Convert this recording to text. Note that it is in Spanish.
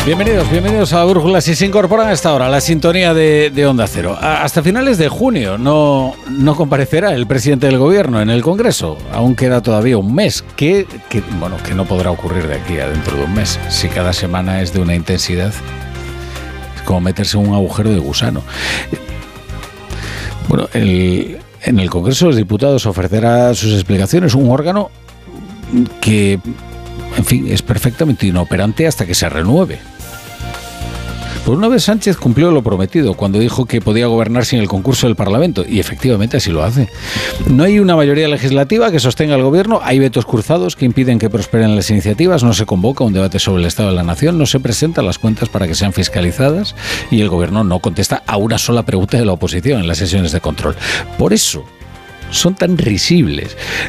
Bienvenidos a Brújula. Si se incorporan a esta hora a la sintonía de Onda Cero. Hasta finales de junio no comparecerá el presidente del gobierno en el Congreso. Aún queda todavía un mes, que no podrá ocurrir de aquí a dentro de un mes. Si cada semana es de una intensidad, es como meterse en un agujero de gusano. Bueno, en el Congreso de los Diputados ofrecerá sus explicaciones un órgano que, en fin, es perfectamente inoperante hasta que se renueve. Por una vez Sánchez cumplió lo prometido cuando dijo que podía gobernar sin el concurso del Parlamento, y efectivamente así lo hace. No hay una mayoría legislativa que sostenga al gobierno, hay vetos cruzados que impiden que prosperen las iniciativas, no se convoca un debate sobre el estado de la nación, no se presentan las cuentas para que sean fiscalizadas y el gobierno no contesta a una sola pregunta de la oposición en las sesiones de control. Por eso son tan risibles